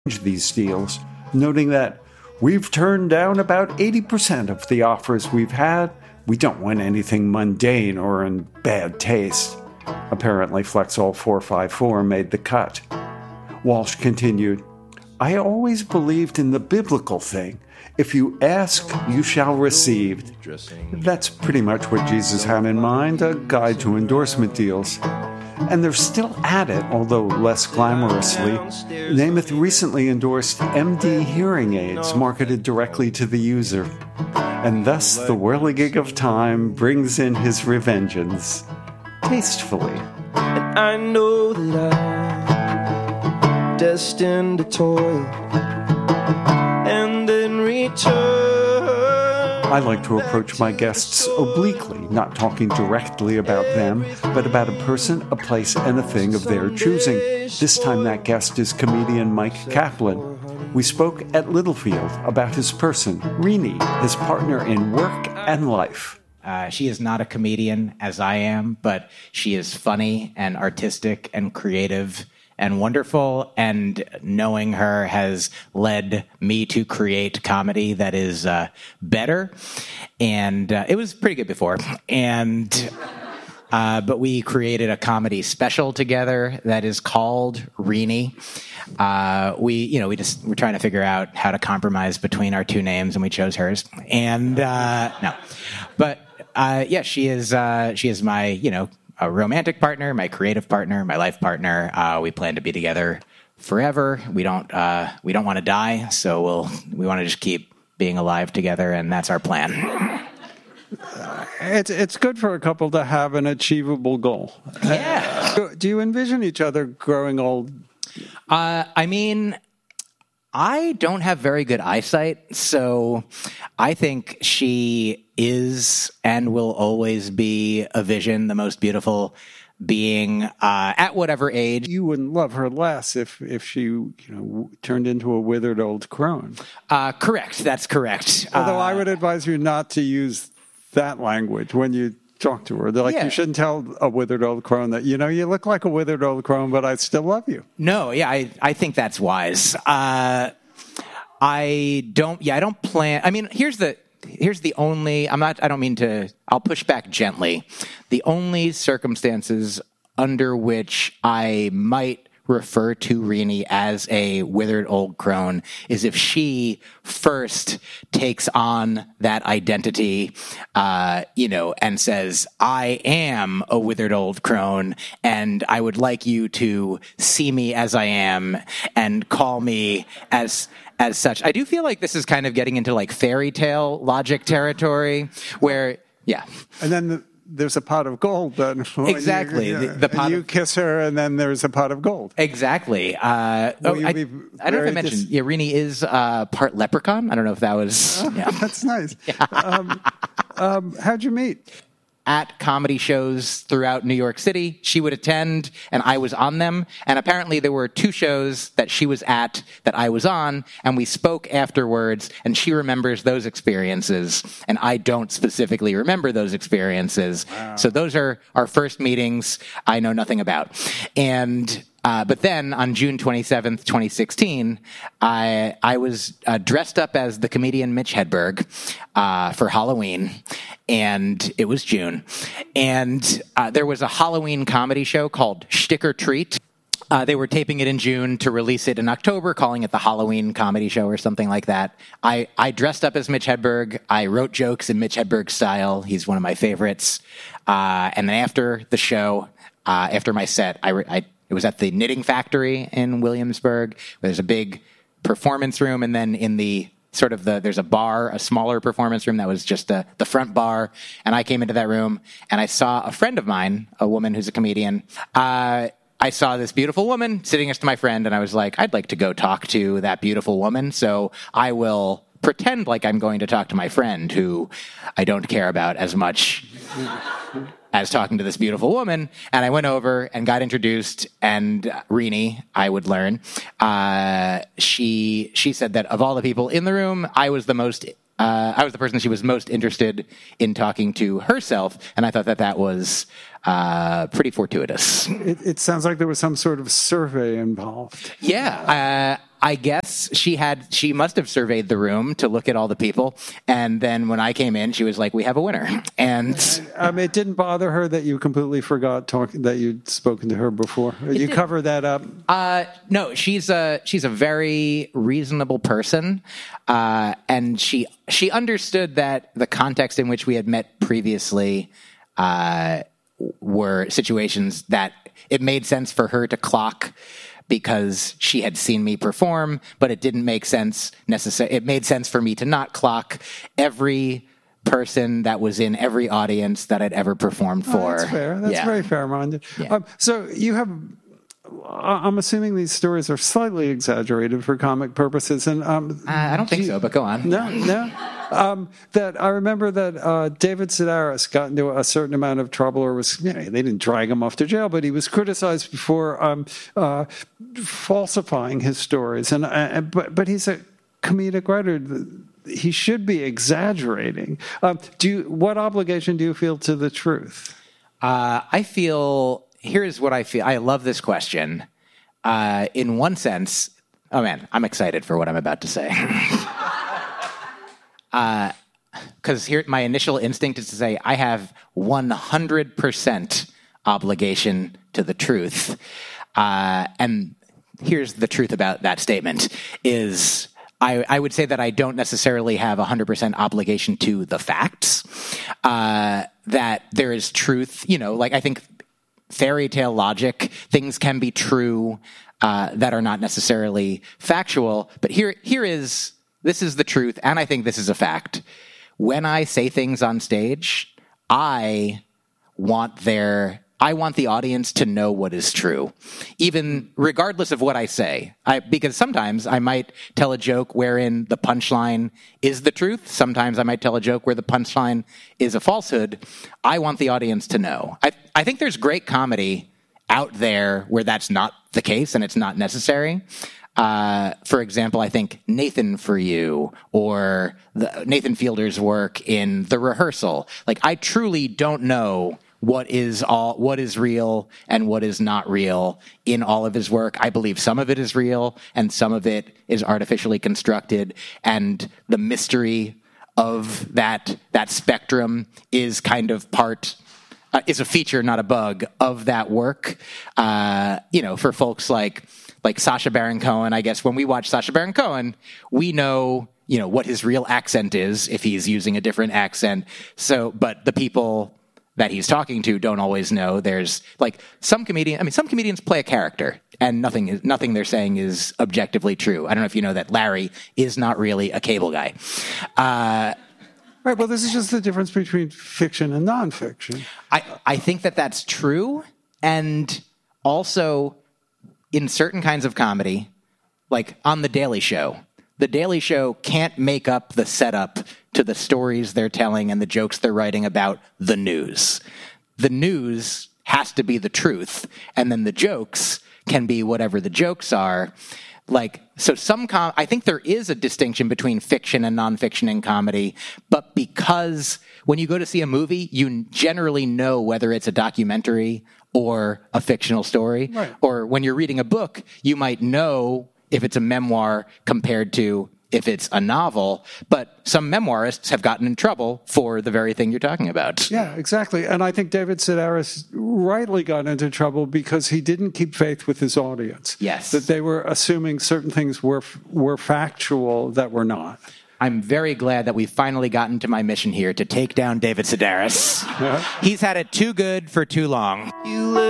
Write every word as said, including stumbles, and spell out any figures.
these deals, noting that we've turned down about eighty percent of the offers we've had. We don't want anything mundane or in bad taste. Apparently, Flexol four five four made the cut. Walsh continued, I always believed in the biblical thing. If you ask, you shall receive. That's pretty much what Jesus had in mind, a guide to endorsement deals. And they're still at it, although less glamorously. Namath recently endorsed M D hearing aids marketed directly to the user. And thus the whirligig of time brings in his revengeance. Tastefully. And I know that I'm destined to toil. And in return... I like to approach my guests obliquely, not talking directly about them, but about a person, a place, and a thing of their choosing. This time that guest is comedian Mike Kaplan. We spoke at Littlefield about his person, Rini, his partner in work and life. Uh, she is not a comedian, as I am, but she is funny and artistic and creative and wonderful, and knowing her has led me to create comedy that is uh, better. And uh, it was pretty good before. And uh, but we created a comedy special together that is called Rini. Uh, we, you know, we just we're trying to figure out how to compromise between our two names, and we chose hers. And uh, no, but uh, yeah, she is uh, she is my, you know, a romantic partner, my creative partner, my life partner. Uh, we plan to be together forever. We don't uh, we don't want to die, so we'll we want to just keep being alive together, and that's our plan. Uh, it's it's good for a couple to have an achievable goal. Yeah. Uh, do you envision each other growing old? Uh, I mean, I don't have very good eyesight, so I think she is and will always be a vision, the most beautiful being uh, at whatever age. You wouldn't love her less if, if she, you know, turned into a withered old crone. Uh, correct. That's correct. Although uh, I would advise you not to use that language when you talk to her. They're like, yeah. You shouldn't tell a withered old crone that, you know, you look like a withered old crone, but I still love you. No, yeah, I, I think that's wise. Uh, I don't, yeah, I don't plan. I mean, here's the, here's the only, I'm not, I don't mean to, I'll push back gently. The only circumstances under which I might refer to Rini as a withered old crone is if she first takes on that identity, uh, you know, and says, I am a withered old crone, and I would like you to see me as I am and call me as as such. I do feel like this is kind of getting into like fairy tale logic territory where, yeah. And then the, there's a pot of gold. Then exactly. You, yeah. the, the pot you of, kiss her, and then there's a pot of gold. Exactly. Uh, oh, I, I don't know if I mentioned, dis- yeah, Rini is uh, part leprechaun. I don't know if that was... Oh, yeah. That's nice. Yeah. um, um, how'd you meet? At comedy shows throughout New York City. She would attend, and I was on them. And apparently there were two shows that she was at that I was on, and we spoke afterwards, and she remembers those experiences, and I don't specifically remember those experiences. Wow. So those are our first meetings I know nothing about. And... Uh, but then on June twenty-seventh, twenty sixteen, I I was uh, dressed up as the comedian Mitch Hedberg uh, for Halloween, and it was June. And uh, there was a Halloween comedy show called Shtick or Treat. Uh, they were taping it in June to release it in October, calling it the Halloween comedy show or something like that. I, I dressed up as Mitch Hedberg. I wrote jokes in Mitch Hedberg style. He's one of my favorites. Uh, and then after the show, uh, after my set, I, I It was at the Knitting Factory in Williamsburg. There's a big performance room, and then in the sort of the, there's a bar, a smaller performance room that was just the, the front bar. And I came into that room, and I saw a friend of mine, a woman who's a comedian. Uh, I saw this beautiful woman sitting next to my friend, and I was like, I'd like to go talk to that beautiful woman, so I will pretend like I'm going to talk to my friend, who I don't care about as much as talking to this beautiful woman. And I went over and got introduced, and Rini, I would learn, uh, she she said that of all the people in the room, I was the most, uh, I was the person she was most interested in talking to herself. And I thought that that was uh, pretty fortuitous. It, it sounds like there was some sort of survey involved. Yeah, uh, I guess she had. She must have surveyed the room to look at all the people, and then when I came in, she was like, "We have a winner." And um, it didn't bother her that you completely forgot talking that you'd spoken to her before. You did. covered that up. Uh, no, she's a she's a very reasonable person, uh, and she she understood that the context in which we had met previously uh, were situations that it made sense for her to clock, because she had seen me perform, but it didn't make sense necessarily. It made sense for me to not clock every person that was in every audience that I'd ever performed for. Oh, that's fair. That's yeah. very fair-minded. Yeah. Um, so you have, I'm assuming these stories are slightly exaggerated for comic purposes. And um, uh, I don't think you, so, but go on. No, no. Um, that I remember that uh, David Sedaris got into a certain amount of trouble, or was, you know, they didn't drag him off to jail, but he was criticized for um, uh, falsifying his stories. And uh, but but he's a comedic writer. He should be exaggerating. Um, do you, what obligation do you feel to the truth? Uh, I feel. Here's what I feel. I love this question. Uh, in one sense, oh man, I'm excited for what I'm about to say. Because uh, here, my initial instinct is to say I have one hundred percent obligation to the truth. Uh, and here's the truth about that statement is I, I would say that I don't necessarily have one hundred percent obligation to the facts, uh, that there is truth, you know, like I think fairy tale logic, things can be true uh, that are not necessarily factual. But here, here is... This is the truth, and I think this is a fact. When I say things on stage, I want their, I want the audience to know what is true, even regardless of what I say. I, because sometimes I might tell a joke wherein the punchline is the truth. Sometimes I might tell a joke where the punchline is a falsehood. I want the audience to know. I, I think there's great comedy out there where that's not the case and it's not necessary. Uh, for example, I think Nathan For You or the, Nathan Fielder's work in The Rehearsal. Like, I truly don't know what is all what is real and what is not real in all of his work. I believe some of it is real and some of it is artificially constructed, and the mystery of that that spectrum is kind of part. Uh, is a feature, not a bug, of that work. Uh, you know, for folks like. Like Sacha Baron Cohen, I guess when we watch Sacha Baron Cohen, we know, you know, what his real accent is if he's using a different accent. So, but the people that he's talking to don't always know. There's like some comedian, I mean, some comedians play a character and nothing is, nothing they're saying is objectively true. I don't know if you know that Larry is not really a cable guy. Uh, Right. Well, this is just the difference between fiction and nonfiction. I, I think that that's true. And also, in certain kinds of comedy, like on The Daily Show, The Daily Show can't make up the setup to the stories they're telling and the jokes they're writing about the news. The news has to be the truth, and then the jokes can be whatever the jokes are. Like, so some com- I think there is a distinction between fiction and nonfiction in comedy, but because when you go to see a movie, you generally know whether it's a documentary or a fictional story. Right. Or when you're reading a book, you might know if it's a memoir compared to if it's a novel. But some memoirists have gotten in trouble for the very thing you're talking about. Yeah, exactly. And I think David Sedaris rightly got into trouble because he didn't keep faith with his audience. Yes. That they were assuming certain things were were factual that were not. I'm very glad that we've finally gotten to my mission here to take down David Sedaris. Yeah. He's had it too good for too long. You